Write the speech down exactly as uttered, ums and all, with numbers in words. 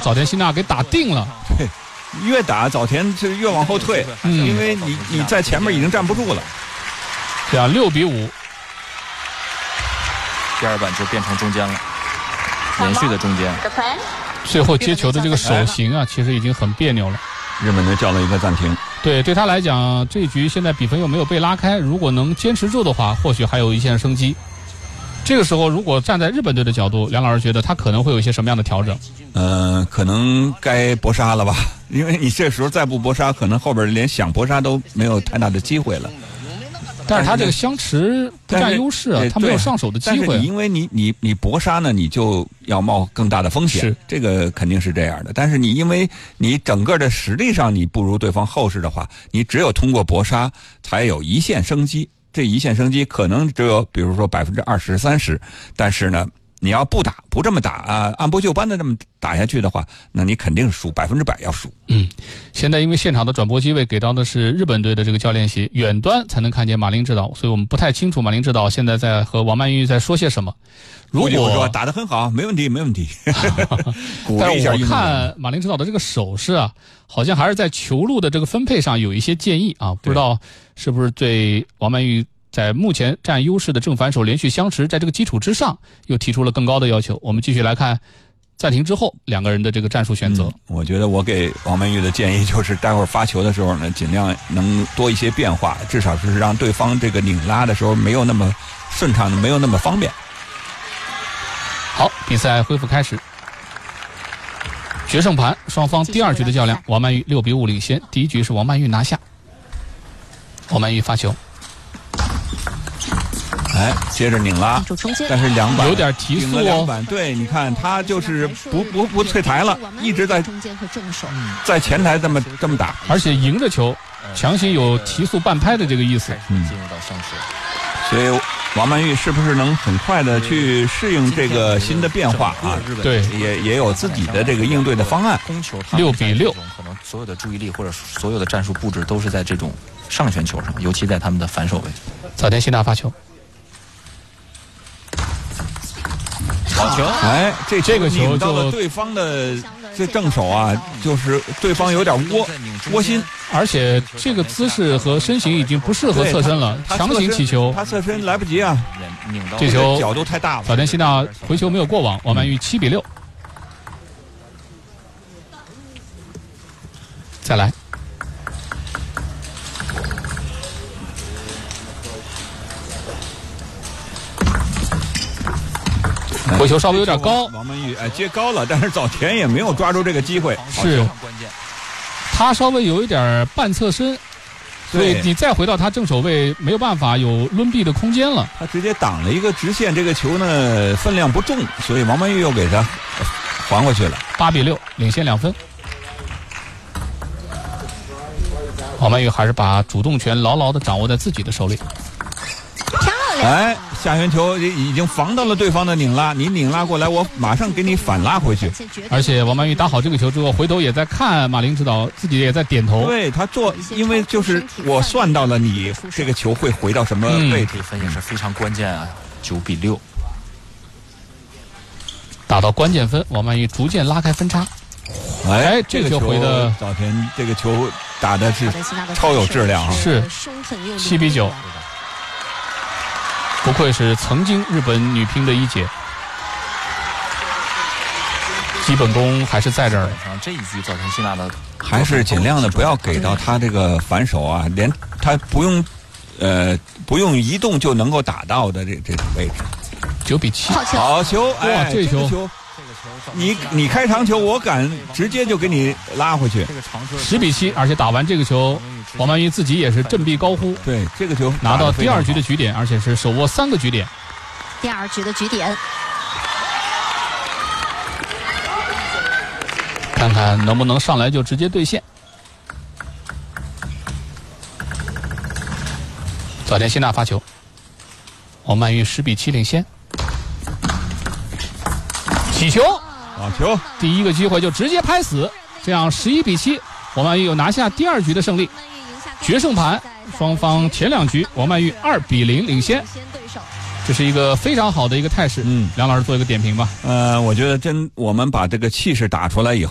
早田希娜给打定了。 对，越打早田是越往后退，嗯、因为你你在前面已经站不住了。 这样六比五， 第二板就变成中间了，连续的中间。 最后接球的这个手型啊，其实已经很别扭了。 日本队叫了一个暂停。 对，对他来讲，这一局现在比分又没有被拉开，如果能坚持住的话，或许还有一线生机。这个时候，如果站在日本队的角度，梁老师觉得他可能会有一些什么样的调整？ 呃，可能该搏杀了吧，因为你这时候再不搏杀，可能后边连想搏杀都没有太大的机会了。 但是他这个相持不占优势啊，他没有上手的机会。 但是你因为你你你搏杀呢，你就要冒更大的风险， 是这个肯定是这样的。但是你因为你整个的实力上你不如对方后势的话，你只有通过搏杀才有一线生机。这一线生机可能只有比如说百分之二十三十，但是呢，你要不打不这么打啊，按部就班的这么打下去的话，那你肯定是输，百分之百要输。 嗯，现在因为现场的转播机位给到的是日本队的这个教练席，远端才能看见马林指导，所以我们不太清楚马林指导现在在和王曼玉在说些什么。如果说打得很好，没问题，没问题。 但是我看马林指导的这个手势啊，好像还是在球路的这个分配上有一些建议啊，不知道是不是对王曼玉在目前占优势的正反手连续相持，在这个基础之上又提出了更高的要求。我们继续来看暂停之后两个人的这个战术选择。 嗯、我觉得我给王曼玉的建议就是，待会儿发球的时候呢，尽量能多一些变化，至少是让对方这个拧拉的时候没有那么顺畅，没有那么方便。 好，比赛恢复开始。决胜盘，双方第二局的较量，王曼玉六比五领先。第一局是王曼玉拿下。王曼玉发球， 哎，接着拧拉，但是两板有点提速哦。对，你看他就是不不不退台了，一直在在前台这么这么打， 而且迎着球，强行有提速半拍的这个意思。 嗯，进入到上手。 所以王曼玉是不是能很快的去适应这个新的变化啊？ 对， 也也有自己的这个应对的方案。 六比六， 可能所有的注意力或者所有的战术布置都是在这种上旋球上，尤其在他们的反手位。 早田希娜发球， 好球！ 哎，这这个球到了对方的这正手啊，就是对方有点窝窝心。 而且这个姿势和身形已经不适合侧身了，强行起球， 他侧身来不及啊！ 这球角度太大了。 早田希娜回球没有过网，王曼玉七比六。再来，回球稍微有点高， 王曼玉哎接高了，但是早田也没有抓住这个机会， 是。他稍微有一点半侧身，所以你再回到他正手位，没有办法有抡臂的空间了。 他直接挡了一个直线，这个球呢分量不重，所以王曼玉又给他还回去了。 八比六，领先两分。王曼玉还是把主动权牢牢地掌握在自己的手里。 哎，下旋球已经防到了对方的拧拉，你拧拉过来，我马上给你反拉回去。 而且王曼玉打好这个球之后，回头也在看马林指导，自己也在点头。 对，他做，因为就是我算到了你这个球会回到什么位置， 这分也是非常关键啊，九比六， 打到关键分，王曼玉逐渐拉开分差。哎，这个球回的早田，这个球打的是超有质量啊！ 是七比九。不愧是曾经日本女乒的一姐，基本功还是在这儿。 这一局早田希娜的还是尽量的不要给到他这个反手啊，连他不用呃不用移动就能够打到的这这种位置。 九比七， 好球！哎， 哇，这球， 球你你开长球，我敢直接就给你拉回去。 十比七，而且打完这个球，王曼玉自己也是振臂高呼。 对，这个球拿到第二局的局点，而且是手握三个局点。 第二局的局点， 看看能不能上来就直接兑现。早田希娜发球，王曼玉十比七领先。起球， 好球！ 第一个机会就直接拍死，这样十一比七，王曼玉又拿下第二局的胜利。决胜盘，双方前两局王曼玉二比零领先，这是一个非常好的一个态势。嗯，梁老师做一个点评吧。 呃，我觉得真我们把这个气势打出来以后。